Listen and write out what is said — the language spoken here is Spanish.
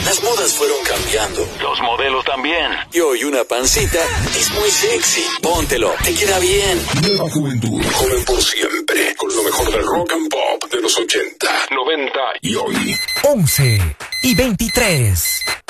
Las modas fueron cambiando. Los modelos también. Y hoy una pancita es muy sexy. Póntelo, te queda bien. Nueva juventud, joven por siempre. Con lo mejor del rock and pop de los 80, 90 y hoy. 11:23.